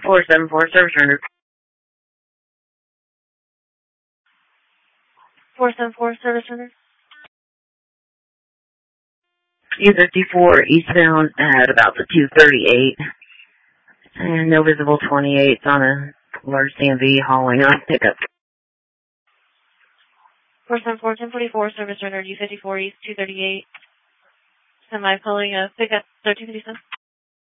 474 service rendered. 474 service rendered. U-54 eastbound at about the 238. And no visible 28s on a large CMV hauling on pickup. 474 1044 service rendered. U-54 east 238. Semi pulling a pickup 1357.